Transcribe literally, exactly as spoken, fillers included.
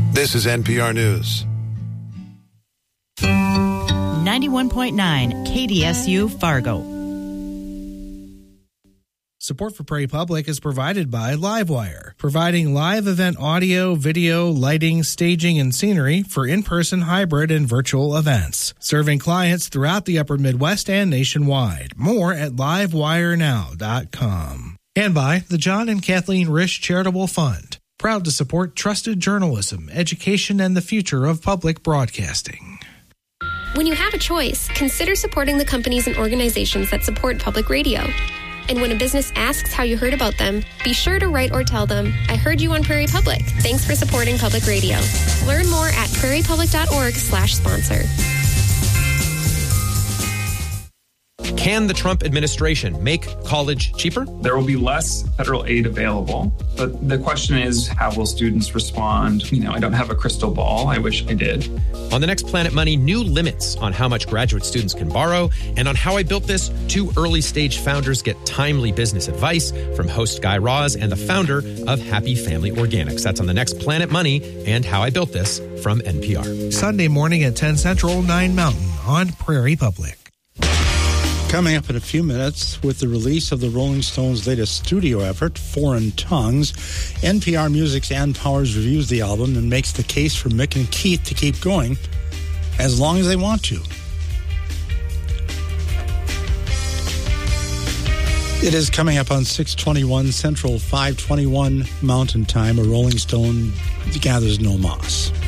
This is N P R News. ninety-one point nine K D S U Fargo. Support for Prairie Public is provided by Livewire, providing live event audio, video, lighting, staging, and scenery for in-person, hybrid, and virtual events. Serving clients throughout the upper Midwest and nationwide. More at livewire now dot com. And by the John and Kathleen Risch Charitable Fund, proud to support trusted journalism, education, and the future of public broadcasting. When you have a choice, consider supporting the companies and organizations that support public radio. And when a business asks how you heard about them, be sure to write or tell them, I heard you on Prairie Public. Thanks for supporting public radio. Learn more at prairie public dot org slash sponsor. Can the Trump administration make college cheaper? There will be less federal aid available, but the question is, how will students respond? You know, I don't have a crystal ball. I wish I did. On the next Planet Money, new limits on how much graduate students can borrow. And on How I Built This, two early stage founders get timely business advice from host Guy Raz and the founder of Happy Family Organics. That's on the next Planet Money and How I Built This from N P R. Sunday morning at ten Central, nine Mountain on Prairie Public. Coming up in a few minutes, with the release of the Rolling Stones' latest studio effort, Foreign Tongues, N P R Music's Ann Powers reviews the album and makes the case for Mick and Keith to keep going as long as they want to. It is coming up on six twenty-one Central, five twenty-one Mountain Time. A Rolling Stone gathers no moss.